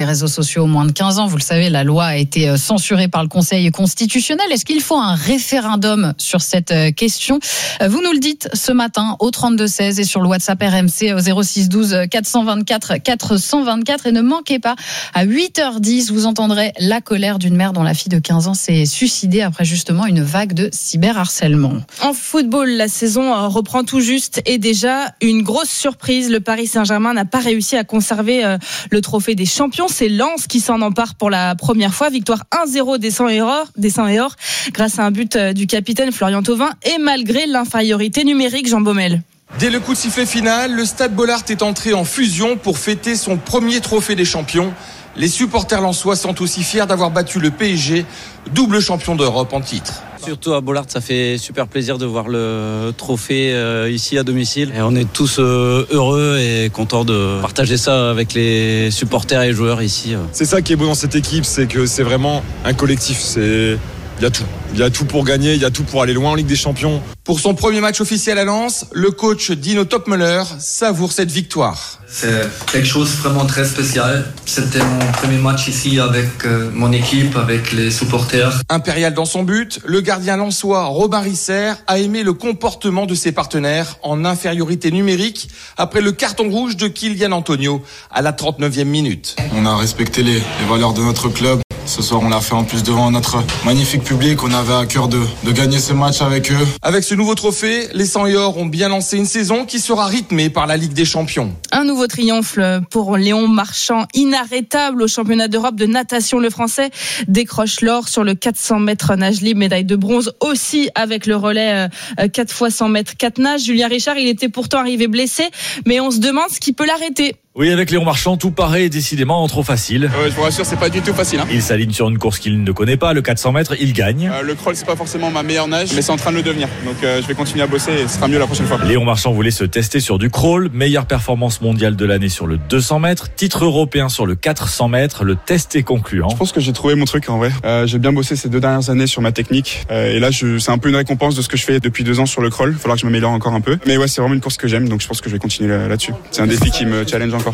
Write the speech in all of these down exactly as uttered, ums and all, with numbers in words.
réseaux sociaux aux moins de quinze ans. Vous le savez, la loi a été censurée par le Conseil constitutionnel. Est-ce qu'il faut un référendum sur cette question ? Vous nous le dites ce matin au trente-deux seize et sur le WhatsApp R M C au zéro six douze quatre cent vingt-quatre quatre cent vingt-quatre. Et ne manquez pas, à huit heures dix, vous entendrez la colère d'une mère dont la fille de quinze ans s'est suicidée après justement une vague de cyberharcèlement. En football, la saison reprend tout juste et déjà une grosse surprise. Le Paris Saint-Germain n'a pas réussi à conserver le trophée des champions. C'est Lens qui s'en empare pour la première fois. Victoire un zéro des cent et or, des cent et or grâce à un but du capitaine Florian Thauvin et malgré l'infériorité numérique, Jean Baumel. Dès le coup de sifflet final, le Stade Bollaert est entré en fusion pour fêter son premier trophée des champions. Les supporters lensois sont aussi fiers d'avoir battu le P S G, double champion d'Europe en titre. Surtout à Bollaert, ça fait super plaisir de voir le trophée euh, ici à domicile. Et on est tous euh, heureux et contents de partager ça avec les supporters et les joueurs ici. C'est ça qui est beau dans cette équipe, c'est que c'est vraiment un collectif. C'est... Il y a tout. Il y a tout pour gagner, il y a tout pour aller loin en Ligue des Champions. Pour son premier match officiel à Lens, le coach Dino Topmöller savoure cette victoire. C'est quelque chose de vraiment très spécial. C'était mon premier match ici avec euh, mon équipe, avec les supporters. Impérial dans son but, le gardien lensois Robin Risser a aimé le comportement de ses partenaires en infériorité numérique après le carton rouge de Kylian Antonio à la trente-neuvième minute. On a respecté les, les valeurs de notre club. Ce soir, on l'a fait en plus devant notre magnifique public. On avait à cœur de, de gagner ce match avec eux. Avec ce nouveau trophée, les cent et or ont bien lancé une saison qui sera rythmée par la Ligue des Champions. Un nouveau triomphe pour Léon Marchand, inarrêtable au championnat d'Europe de natation. Le Français décroche l'or sur le quatre cents mètres nage libre, médaille de bronze aussi avec le relais quatre fois cent mètres quatre nages. Julien Richard, il était pourtant arrivé blessé, mais on se demande ce qui peut l'arrêter. Oui, avec Léon Marchand, tout paraît décidément trop facile. Ouais, je vous rassure, c'est pas du tout facile. Hein. Il s'aligne sur une course qu'il ne connaît pas, le quatre cents mètres, il gagne. Euh, le crawl, c'est pas forcément ma meilleure nage, mais c'est en train de le devenir. Donc euh, je vais continuer à bosser et ce sera mieux la prochaine fois. Léon Marchand voulait se tester sur du crawl, meilleure performance mondiale de l'année sur le deux cents mètres, titre européen sur le quatre cents mètres, le test est concluant. Je pense que j'ai trouvé mon truc en vrai. Euh, j'ai bien bossé ces deux dernières années sur ma technique euh, et là je, c'est un peu une récompense de ce que je fais depuis deux ans sur le crawl. Il va falloir que je m'améliore encore un peu. Mais ouais, c'est vraiment une course que j'aime, donc je pense que je vais continuer là- là-dessus. C'est un défi qui me challenge encore.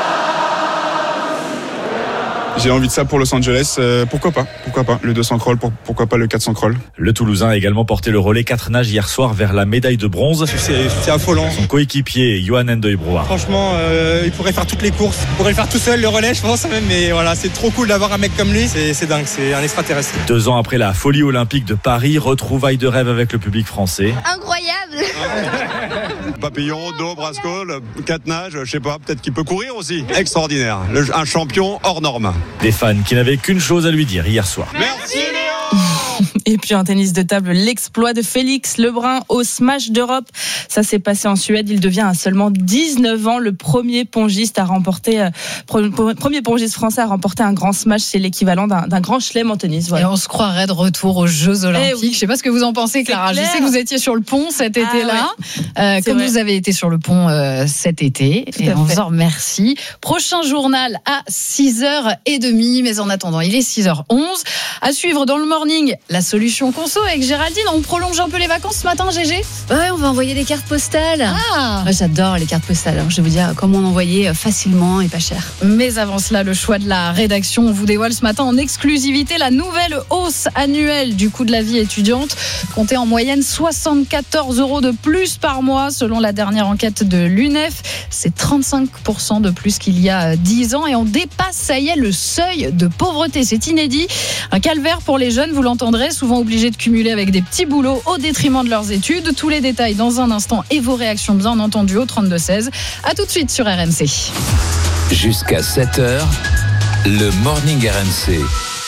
J'ai envie de ça pour Los Angeles, euh, pourquoi pas, pourquoi pas, le deux cents crawl, pour, pourquoi pas le quatre cents crawl. Le Toulousain a également porté le relais quatre nages hier soir vers la médaille de bronze. C'est, c'est affolant. Son coéquipier, Johan Ndeuil-Brouard. Franchement, euh, il pourrait faire toutes les courses, il pourrait le faire tout seul, le relais je pense même, mais voilà, c'est trop cool d'avoir un mec comme lui, c'est, c'est dingue, c'est un extraterrestre. Deux ans après la folie olympique de Paris, retrouvailles de rêve avec le public français. Incroyable. Papillon, dos, brascole, quatre nages, je sais pas, peut-être qu'il peut courir aussi. Extraordinaire, le, un champion hors norme. Des fans qui n'avaient qu'une chose à lui dire hier soir. Merci Léon. Et puis en tennis de table, l'exploit de Félix Lebrun au Smash d'Europe. Ça s'est passé en Suède. Il devient à seulement dix-neuf ans le premier pongiste à remporter, euh, premier pongiste français à remporter un grand Smash. C'est l'équivalent d'un, d'un grand chelem en tennis. Voilà. Et on se croirait de retour aux Jeux Olympiques. Eh oui. Je sais pas ce que vous en pensez, Clara. Je sais que vous étiez sur le pont cet ah été-là, ouais. euh, comme vrai. Vous avez été sur le pont euh, cet été. Tout et on vous en remercie. Prochain journal à six heures trente. Mais en attendant, il est six heures onze. À suivre dans le morning, la solution conso avec Géraldine. On prolonge un peu les vacances ce matin, G G ? Ouais, on va envoyer des cartes postales. Ah. Ouais, j'adore les cartes postales. Alors, je vais vous dire comment en envoyer facilement et pas cher. Mais avant cela, le choix de la rédaction. On vous dévoile ce matin en exclusivité la nouvelle hausse annuelle du coût de la vie étudiante. Comptez en moyenne soixante-quatorze euros de plus par mois selon la dernière enquête de l'U N E F. C'est trente-cinq pour cent de plus qu'il y a dix ans et on dépasse, ça y est, le seuil de pauvreté. C'est inédit. Un calvaire pour les jeunes, vous l'entendrez, souvent obligés de cumuler avec des petits boulots au détriment de leurs études. Tous les détails dans un instant et vos réactions bien entendu au trente-deux seize. A tout de suite sur R M C. Jusqu'à sept heures, le Morning R M C.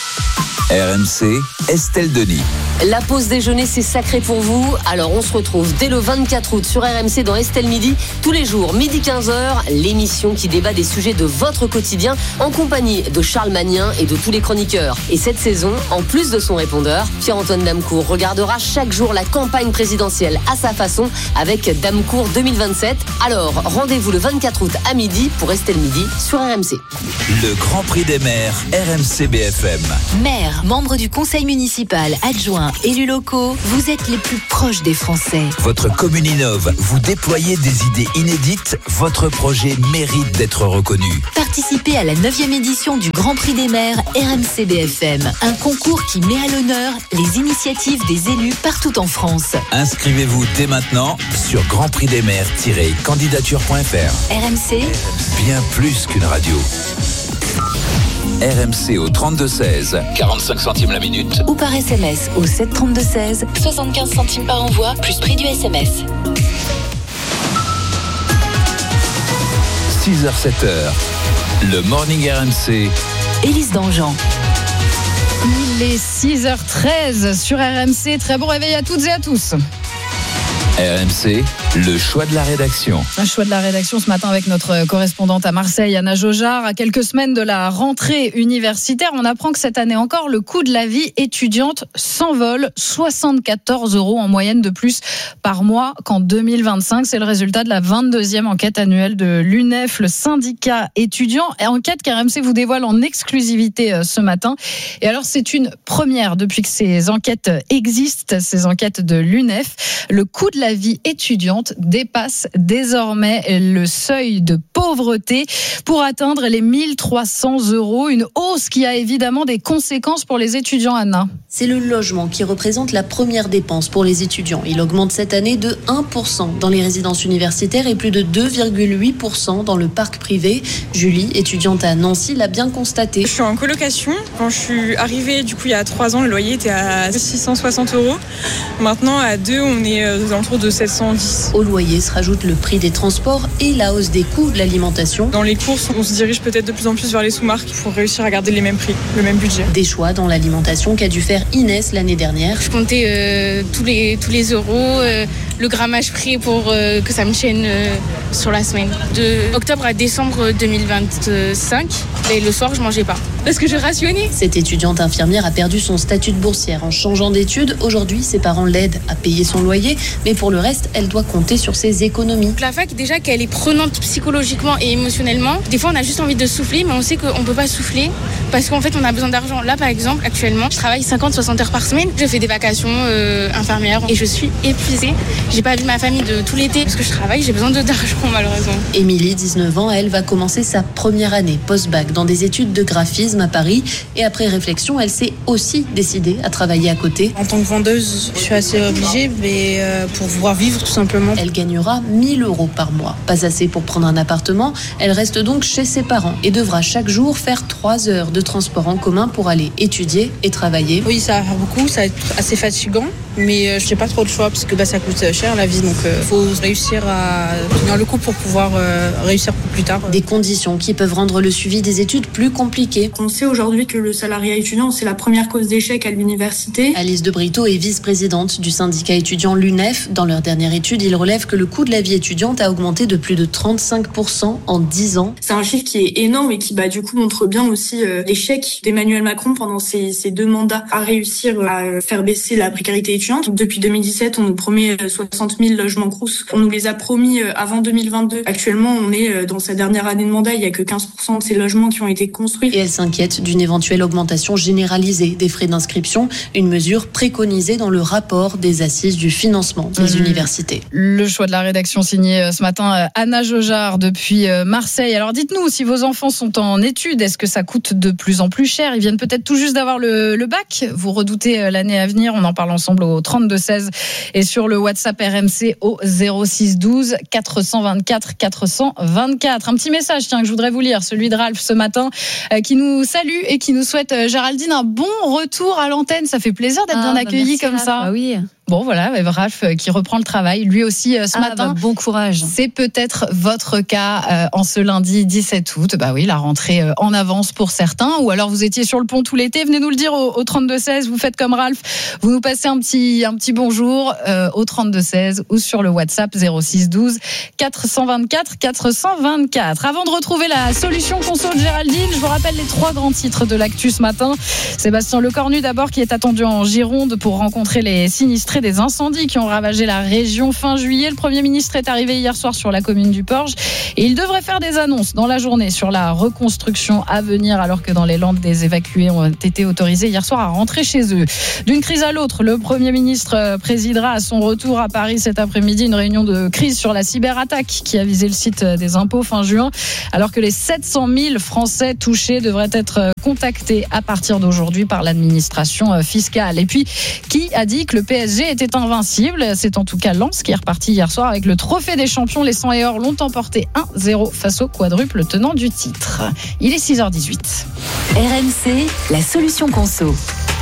R M C, Estelle Denis. La pause déjeuner, c'est sacré pour vous. Alors on se retrouve dès le vingt-quatre août sur R M C dans Estelle Midi. Tous les jours, midi quinze heures, l'émission qui débat des sujets de votre quotidien en compagnie de Charles Magnin et de tous les chroniqueurs. Et cette saison, en plus de son répondeur, Pierre-Antoine Damecourt regardera chaque jour la campagne présidentielle à sa façon avec Damecourt deux mille vingt-sept. Alors rendez-vous le vingt-quatre août à midi pour Estelle Midi sur R M C. Le Grand Prix des Mers, R M C B F M. Mère, maire, membre du conseil municipal, adjoint, élus locaux, vous êtes les plus proches des Français. Votre commune innove, vous déployez des idées inédites, votre projet mérite d'être reconnu. Participez à la neuvième édition du Grand Prix des maires R M C B F M, un concours qui met à l'honneur les initiatives des élus partout en France. Inscrivez-vous dès maintenant sur grand prix des maires tiret candidature point f r. R M C, bien plus qu'une radio. R M C au trente-deux seize, quarante-cinq centimes la minute. Ou par S M S au sept trente-deux seize, soixante-quinze centimes par envoi, plus prix du S M S. six heures sept heures, le Morning R M C. Élise Dangean. Il est six heures treize sur R M C. Très bon réveil à toutes et à tous. R M C, le choix de la rédaction. Un choix de la rédaction ce matin avec notre correspondante à Marseille, Anna Jaujard. À quelques semaines de la rentrée universitaire, on apprend que cette année encore, le coût de la vie étudiante s'envole. soixante-quatorze euros en moyenne de plus par mois qu'en deux mille vingt-cinq. C'est le résultat de la vingt-deuxième enquête annuelle de l'U N E F, le syndicat étudiant. Et enquête qu'R M C vous dévoile en exclusivité ce matin. Et alors, c'est une première depuis que ces enquêtes existent, ces enquêtes de l'U N E F. Le coût de la vie étudiante dépasse désormais le seuil de pauvreté pour atteindre les mille trois cents euros. Une hausse qui a évidemment des conséquences pour les étudiants, Anna. C'est le logement qui représente la première dépense pour les étudiants. Il augmente cette année de un pour cent dans les résidences universitaires et plus de deux virgule huit pour cent dans le parc privé. Julie, étudiante à Nancy, l'a bien constaté. Je suis en colocation. Quand je suis arrivée, du coup, il y a trois ans, le loyer était à six cent soixante euros. Maintenant, à deux, on est aux alentours de sept cent dix. Au loyer se rajoute le prix des transports et la hausse des coûts de l'alimentation. Dans les courses, on se dirige peut-être de plus en plus vers les sous-marques pour réussir à garder les mêmes prix, le même budget. Des choix dans l'alimentation qu'a dû faire Inès l'année dernière. Je comptais euh, tous, les, tous les euros, euh, le grammage prix pour euh, que ça me tienne euh, sur la semaine. De octobre à décembre deux mille vingt-cinq, et le soir, je mangeais pas. Parce que je rationnais. Cette étudiante infirmière a perdu son statut de boursière en changeant d'études. Aujourd'hui, ses parents l'aident à payer son loyer, mais pour le reste, elle doit compter sur ses économies. La fac, déjà qu'elle est prenante psychologiquement et émotionnellement, des fois on a juste envie de souffler, mais on sait qu'on ne peut pas souffler parce qu'en fait on a besoin d'argent. Là par exemple, actuellement, je travaille cinquante à soixante heures par semaine. Je fais des vacations euh, infirmières et je suis épuisée. J'ai pas vu ma famille de tout l'été parce que je travaille, j'ai besoin de d'argent malheureusement. Émilie, dix-neuf ans, elle va commencer sa première année post-bac dans des études de graphisme à Paris et après réflexion, elle s'est aussi décidée à travailler à côté. En tant que vendeuse, je suis assez obligée, mais euh, pour pouvoir vivre tout simplement. Elle gagnera mille euros par mois. Pas assez pour prendre un appartement. Elle reste donc chez ses parents et devra chaque jour faire trois heures de transport en commun pour aller étudier et travailler. Oui, ça va faire beaucoup, ça va être assez fatigant, mais euh, je n'ai pas trop de choix parce que bah, ça coûte cher la vie, donc il euh, faut réussir à tenir le coup pour pouvoir euh, réussir plus tard. Des conditions qui peuvent rendre le suivi des études plus compliqué. On sait aujourd'hui que le salariat étudiant, c'est la première cause d'échec à l'université. Alice de Brito est vice-présidente du syndicat étudiant l'U N E F. Dans leur dernière étude, ils relèvent que le coût de la vie étudiante a augmenté de plus de trente-cinq pour cent en dix ans. C'est un chiffre qui est énorme et qui bah, du coup montre bien aussi euh, l'échec d'Emmanuel Macron pendant ses, ses deux mandats à réussir à faire baisser la précarité étudiante. Depuis deux mille dix-sept, on nous promet soixante mille logements Crous. On nous les a promis avant deux mille vingt-deux. Actuellement, on est dans sa dernière année de mandat, il n'y a que quinze pour cent de ces logements qui ont été construits. Et elle s'inquiète d'une éventuelle augmentation généralisée des frais d'inscription, une mesure préconisée dans le rapport des assises du financement des mmh. universités. Le choix de la rédaction signé ce matin Anna Jaujard depuis Marseille. Alors dites-nous, si vos enfants sont en études, est-ce que ça coûte de plus en plus cher ? Ils viennent peut-être tout juste d'avoir le, le bac. Vous redoutez l'année à venir. On en parle ensemble au trente-deux seize et sur le WhatsApp R M C au zéro six douze quatre cent vingt-quatre quatre cent vingt-quatre. Un petit message tiens, que je voudrais vous lire, celui de Ralph ce matin, euh, qui nous salue et qui nous souhaite, euh, Géraldine, un bon retour à l'antenne. Ça fait plaisir d'être ah, bien accueilli bah comme Ralph. Ça. Ah oui. Bon voilà, Ralph qui reprend le travail, lui aussi ce ah, matin. Bah, bon courage. C'est peut-être votre cas euh, en ce lundi dix-sept août. Bah oui, la rentrée euh, en avance pour certains. Ou alors vous étiez sur le pont tout l'été. Venez nous le dire au, au trente-deux seize. Vous faites comme Ralph. Vous nous passez un petit un petit bonjour euh, au trente-deux seize ou sur le WhatsApp zéro six douze quatre cent vingt-quatre quatre cent vingt-quatre. Avant de retrouver la solution conso de Géraldine, je vous rappelle les trois grands titres de l'actu ce matin. Sébastien Lecornu d'abord qui est attendu en Gironde pour rencontrer les sinistrés. frustré des incendies qui ont ravagé la région fin juillet. Le Premier ministre est arrivé hier soir sur la commune du Porge et il devrait faire des annonces dans la journée sur la reconstruction à venir, alors que dans les Landes, des évacués ont été autorisés hier soir à rentrer chez eux. D'une crise à l'autre, le Premier ministre présidera à son retour à Paris cet après-midi une réunion de crise sur la cyberattaque qui a visé le site des impôts fin juin, alors que les sept cent mille Français touchés devraient être contactés à partir d'aujourd'hui par l'administration fiscale. Et puis, qui a dit que le P S G était invincible ? C'est en tout cas Lens qui est reparti hier soir avec le trophée des champions. Les sang et or l'ont emporté un zéro face au quadruple tenant du titre. Il est six heures dix-huit. R M C, la solution conso.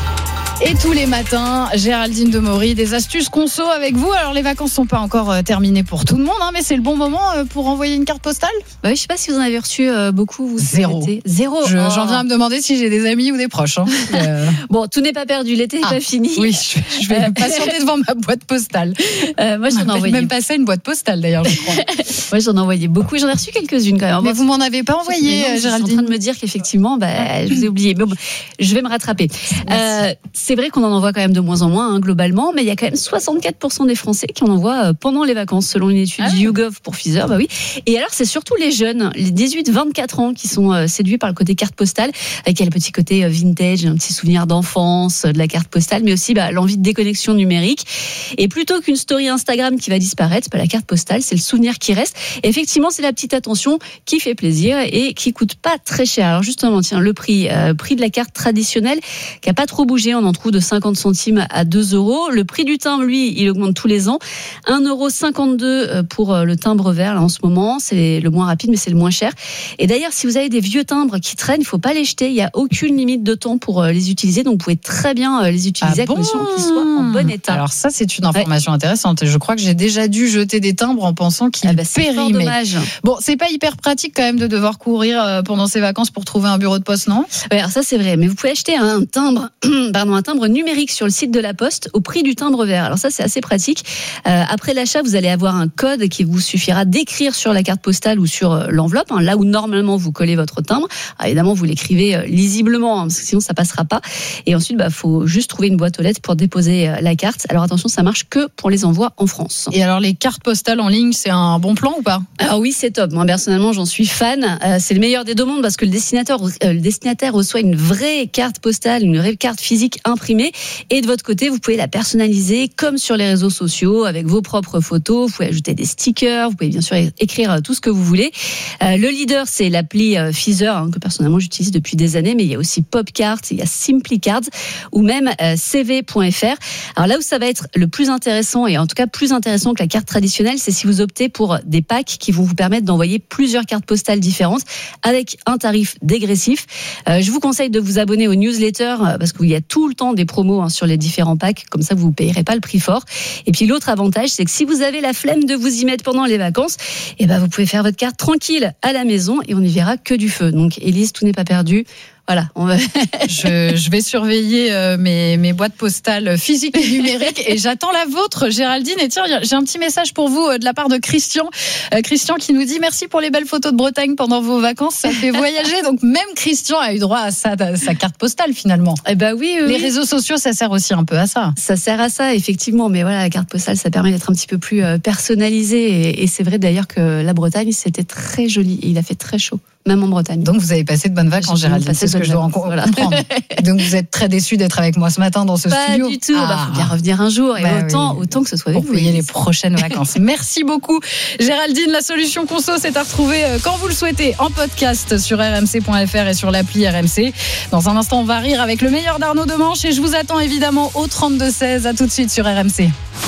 Et tous les matins, Géraldine Demory, des astuces conso avec vous. Alors les vacances sont pas encore euh, terminées pour tout le monde, hein, mais c'est le bon moment euh, pour envoyer une carte postale. Bah oui, je sais pas si vous en avez reçu euh, beaucoup. Vous Zéro. Zéro. Je, oh. J'en viens à me demander si j'ai des amis ou des proches. Hein. euh... Bon, tout n'est pas perdu, l'été n'est ah, pas fini. Oui, je, je vais patienter devant ma boîte postale. Euh, moi, j'en ai envoyé. Même passé une boîte postale d'ailleurs, je crois. Moi, j'en ai envoyé beaucoup. J'en ai reçu quelques-unes quand même. Mais vous m'en avez pas envoyé, non, Géraldine. Je suis en train de me dire qu'effectivement, bah, je vous ai oublié. Mais bon, je vais me rattraper. Euh, c'est vrai qu'on en envoie quand même de moins en moins, hein, globalement, mais il y a quand même soixante-quatre pour cent des Français qui en envoient pendant les vacances, selon une étude ah, du YouGov pour Pfizer. Bah oui. Et alors, c'est surtout les jeunes, les dix-huit vingt-quatre ans, qui sont euh, séduits par le côté carte postale, avec le petit côté euh, vintage, un petit souvenir d'enfance, euh, de la carte postale, mais aussi bah, l'envie de déconnexion numérique. Et plutôt qu'une story Instagram qui va disparaître, bah, la carte postale, c'est le souvenir qui reste. Et effectivement, c'est la petite attention qui fait plaisir et qui coûte pas très cher. Alors justement, tiens, le prix, euh, prix de la carte traditionnelle, qui a pas trop bougé, on en trouve de cinquante centimes à deux euros. Le prix du timbre, lui, il augmente tous les ans. un euro cinquante-deux pour le timbre vert, là, en ce moment. C'est le moins rapide, mais c'est le moins cher. Et d'ailleurs, si vous avez des vieux timbres qui traînent, il faut pas les jeter. Il y a aucune limite de temps pour les utiliser. Donc, vous pouvez très bien les utiliser ah à condition bon qu'ils soient en bon état. Alors ça, c'est une information ouais. intéressante. Je crois que j'ai déjà dû jeter des timbres en pensant qu'ils ah bah, périmaient. Dommage. Bon, c'est pas hyper pratique quand même de devoir courir pendant ses vacances pour trouver un bureau de poste, non ? Ouais, alors ça, c'est vrai. Mais vous pouvez acheter un timbre, pardon, un timbre numérique sur le site de la Poste au prix du timbre vert. Alors ça, c'est assez pratique. Euh, après l'achat, vous allez avoir un code qui vous suffira d'écrire sur la carte postale ou sur l'enveloppe, hein, là où normalement vous collez votre timbre. Alors, évidemment, vous l'écrivez lisiblement, hein, parce que sinon ça passera pas. Et ensuite, bah, faut juste trouver une boîte aux lettres pour déposer la carte. Alors attention, ça marche que pour les envois en France. Et alors, les cartes postales en ligne, c'est un bon plan ou pas ? Alors oui, c'est top. Moi, personnellement, j'en suis fan. Euh, c'est le meilleur des deux mondes parce que le destinataire, euh, le destinataire reçoit une vraie carte postale, une vraie carte physique imprimée. Et de votre côté, vous pouvez la personnaliser comme sur les réseaux sociaux avec vos propres photos. Vous pouvez ajouter des stickers. Vous pouvez bien sûr écrire tout ce que vous voulez. Euh, le leader, c'est l'appli euh, Pfizer, hein, que personnellement j'utilise depuis des années. Mais il y a aussi Popcards, il y a SimplyCards ou même euh, C V point F R. Alors là où ça va être le plus intéressant, et en tout cas plus intéressant que la carte traditionnelle, c'est si vous optez pour des packs qui vont vous permettre d'envoyer plusieurs cartes postales différentes avec un tarif dégressif. Euh, je vous conseille de vous abonner aux newsletters euh, parce qu'il y a tout le temps des promos hein, sur les différents packs. Comme ça, vous ne payerez pas le prix fort. Et puis l'autre avantage, c'est que si vous avez la flemme de vous y mettre pendant les vacances, eh ben, vous pouvez faire votre carte tranquille à la maison et on n'y verra que du feu. Donc Élise, tout n'est pas perdu. Voilà, on va... je, je vais surveiller euh, mes, mes boîtes postales physiques et numériques et j'attends la vôtre, Géraldine. Et tiens, j'ai un petit message pour vous euh, de la part de Christian. Euh, Christian qui nous dit merci pour les belles photos de Bretagne pendant vos vacances, ça fait voyager. Donc même Christian a eu droit à sa, à sa carte postale finalement. Eh ben oui, oui. Les réseaux sociaux, ça sert aussi un peu à ça. Ça sert à ça, effectivement. Mais voilà, la carte postale, ça permet d'être un petit peu plus personnalisé. Et, et c'est vrai d'ailleurs que la Bretagne, c'était très joli et il a fait très chaud. Même en Bretagne. Donc vous avez passé de bonnes vacances, Géraldine, c'est ce que je dois voilà. comprendre. Donc vous êtes très déçus d'être avec moi ce matin dans ce pas studio. Pas du tout, il ah. bah, faut bien revenir un jour et bah autant, oui. autant que ce soit pour payer les prochaines vacances. Merci beaucoup Géraldine, la solution conso c'est à retrouver quand vous le souhaitez en podcast sur r m c point f r et sur l'appli R M C. Dans un instant on va rire avec le meilleur d'Arnaud Demanche et je vous attends évidemment au trente-deux seize. À tout de suite sur R M C.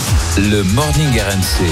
Le Morning R M C.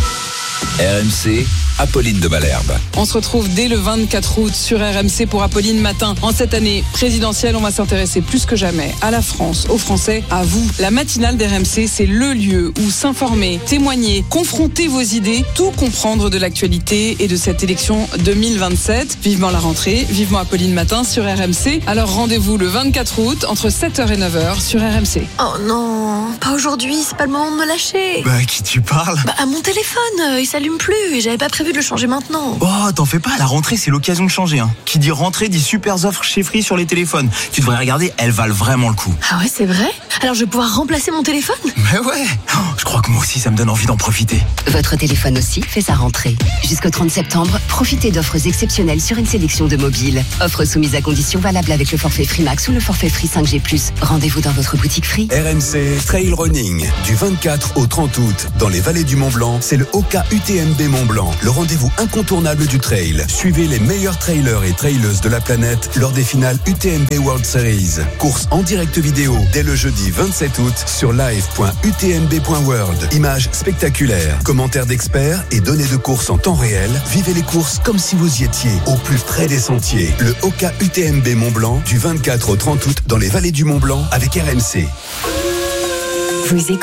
R M C, Apolline de Malherbe. On se retrouve dès le vingt-quatre août sur R M C pour Apolline Matin. En cette année présidentielle, on va s'intéresser plus que jamais à la France, aux Français, à vous. La matinale d'R M C, c'est le lieu où s'informer, témoigner, confronter vos idées, tout comprendre de l'actualité et de cette élection deux mille vingt-sept. Vivement la rentrée, vivement Apolline Matin sur R M C. Alors rendez-vous le vingt-quatre août entre sept heures et neuf heures sur R M C. Oh non, pas aujourd'hui, c'est pas le moment de me lâcher. Bah, à qui tu parles ? Bah, à mon téléphone, il s'allume plus et j'avais pas prévu envie de le changer maintenant. Oh, t'en fais pas, la rentrée c'est l'occasion de changer. Hein. Qui dit rentrée dit super offres chez Free sur les téléphones. Tu devrais regarder, elles valent vraiment le coup. Ah ouais, c'est vrai? Alors je vais pouvoir remplacer mon téléphone? Mais ouais, oh, je crois que moi aussi ça me donne envie d'en profiter. Votre téléphone aussi fait sa rentrée. Jusqu'au trente septembre, profitez d'offres exceptionnelles sur une sélection de mobiles. Offres soumises à conditions valables avec le forfait Free Max ou le forfait Free cinq G plus. Rendez-vous dans votre boutique Free. R M C Trail Running. Du vingt-quatre au trente août, dans les vallées du Mont Blanc, c'est le Oka U T M B Mont Blanc. Le rendez-vous incontournable du trail. Suivez les meilleurs trailers et traileuses de la planète lors des finales U T M B World Series. Course en direct vidéo dès le jeudi vingt-sept août sur live point u t m b point world. Images spectaculaires, commentaires d'experts et données de course en temps réel. Vivez les courses comme si vous y étiez, au plus près des sentiers. Le Oka U T M B Mont Blanc du vingt-quatre au trente août dans les vallées du Mont Blanc avec R M C. Vous